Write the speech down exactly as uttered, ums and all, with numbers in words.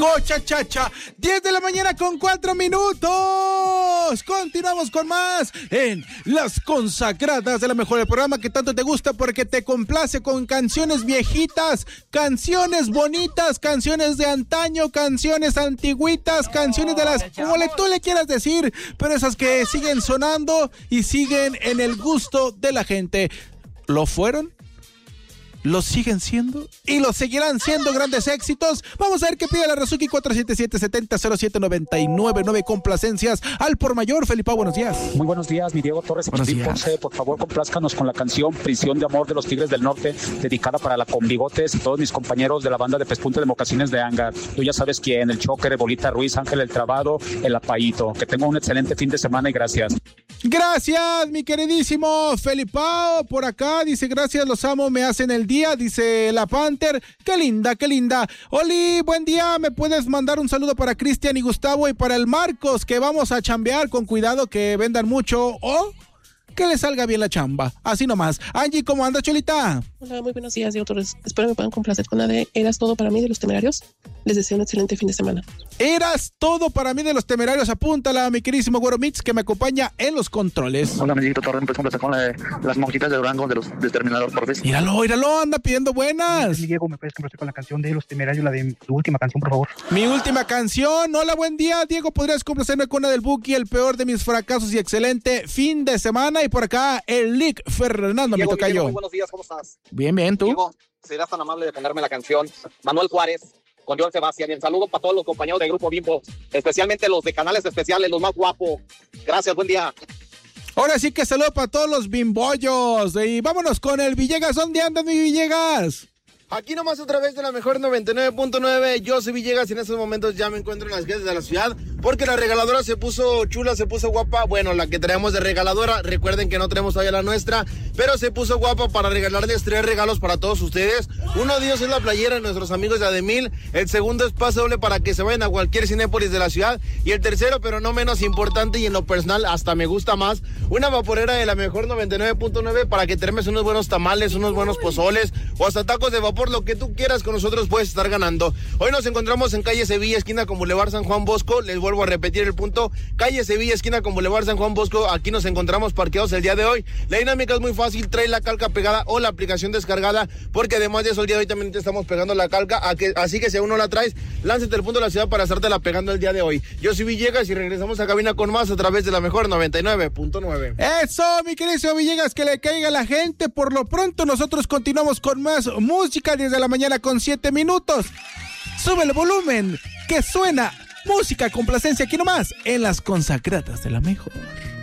Go, cha, cha, cha. diez de la mañana con cuatro minutos. Continuamos con más en Las Consagradas de la Mejor, el programa que tanto te gusta porque te complace con canciones viejitas, canciones bonitas, canciones de antaño, canciones antigüitas, canciones de las, como le, tú le quieras decir, pero esas que siguen sonando y siguen en el gusto de la gente. ¿Lo fueron? ¿Lo siguen siendo? ¿Y lo seguirán siendo grandes éxitos? Vamos a ver qué pide la Razuki cuatro siete siete, siete cero cero siete nueve nueve nueve. Complacencias al por mayor. Felipe, buenos días. Muy buenos días, mi Diego Torres. Buenos días. Ponce, por favor, complázcanos con la canción Prisión de Amor de los Tigres del Norte, dedicada para la Conbigotes y todos mis compañeros de la banda de Pespunte de Mocasines de Anga. Tú ya sabes quién, el Choker, Bolita Ruiz, Ángel el Trabado, el Apaíto. Que tenga un excelente fin de semana y gracias. Gracias, mi queridísimo Felipao, por acá, dice, gracias, los amo, me hacen el día, dice la Panther, qué linda, qué linda. Oli, buen día, ¿me puedes mandar un saludo para Cristian y Gustavo y para el Marcos, que vamos a chambear con cuidado, que vendan mucho, o que les salga bien la chamba, así nomás. Angie, ¿cómo andas, Cholita? Hola, muy buenos días, Diego Torres. Espero me puedan complacer con la de Eras Todo para mí de Los Temerarios. Les deseo un excelente fin de semana. Eras Todo para mí de Los Temerarios. Apúntala, mi queridísimo Güero Mix, que me acompaña en los controles. Hola, mi Dieguito Torres, pues complacer con la de Las Monjitas de Durango de los del Terminador por vez. Míralo, míralo, anda pidiendo buenas. Mi Diego, ¿me puedes complacer con la canción de Los Temerarios, la de tu última canción, por favor? Mi última canción. Hola, buen día, Diego. ¿Podrías complacerme con la del Buki, el peor de mis fracasos y excelente fin de semana? Y por acá, el Lick Fernando, Diego, mi tocayo. muy buenos días, ¿cómo estás? Bien, bien, ¿tú? Diego, serás tan amable de ponerme la canción Manuel Juárez con Joan Sebastián. Y el saludo para todos los compañeros del Grupo Bimbo, especialmente los de canales especiales, los más guapos. Gracias, buen día. Ahora sí que saludo para todos los bimbollos. Y vámonos con el Villegas. ¿Dónde andas, mi Villegas? Aquí nomás otra vez de la Mejor noventa y nueve punto nueve, yo soy Villegas y en estos momentos ya me encuentro en las calles de la ciudad porque la regaladora se puso chula, se puso guapa. Bueno, la que traemos de regaladora, recuerden que no tenemos todavía la nuestra, pero se puso guapa para regalarles tres regalos para todos ustedes. Uno de ellos es la playera de nuestros amigos de Ademil, el segundo es pase doble para que se vayan a cualquier Cinépolis de la ciudad y el tercero, pero no menos importante y en lo personal hasta me gusta más, una vaporera de la Mejor noventa y nueve punto nueve para que termes unos buenos tamales, unos buenos pozoles o hasta tacos de vapor. Por lo que tú quieras con nosotros puedes estar ganando. Hoy nos encontramos en calle Sevilla, esquina con Boulevard San Juan Bosco. Les vuelvo a repetir el punto. Calle Sevilla, esquina con Boulevard San Juan Bosco. Aquí nos encontramos parqueados el día de hoy. La dinámica es muy fácil. Trae la calca pegada o la aplicación descargada, porque además de eso el día de hoy también te estamos pegando la calca. Así que si aún no la traes, lánzate el punto de la ciudad para estártela pegando el día de hoy. Yo soy Villegas y regresamos a cabina con más a través de la Mejor noventa y nueve punto nueve. Eso, mi querido Villegas, que le caiga a la gente. Por lo pronto nosotros continuamos con más música desde la mañana con siete minutos. Sube el volumen, que suena música complacencia aquí nomás en Las Consagradas de la Mejor.